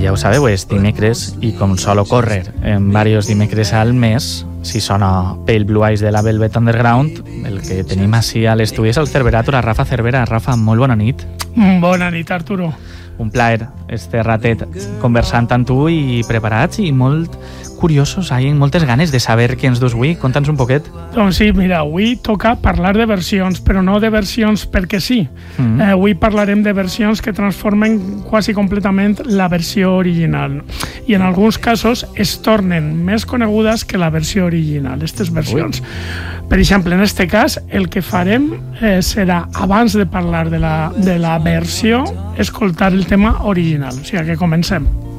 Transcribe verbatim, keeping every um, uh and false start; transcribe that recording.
ja ho sabeu, és dimecres i com sol ocórrer en varios dimecres al mes, si sona Pale Blue Eyes de la Velvet Underground, el que tenim així a l'estudi és el Cerberator, a Rafa Cervera. Rafa, molt bona nit. Bona nit, Arturo. Un plaer este ratet conversant amb tu i preparats i molt curiosos, hi ha moltes ganes de saber què ens dus avui. Conta'ns un poquet. Doncs sí, mira, avui toca parlar de versions, però no de versions perquè sí. Mm-hmm. Eh, avui parlarem de versions que transformen quasi completament la versió original. I en alguns casos es tornen més conegudes que la versió original, aquestes versions. Ui. Per exemple, en este cas, el que farem eh, serà, abans de parlar de la, de la versió, escoltar el tema original. O sigui que comencem.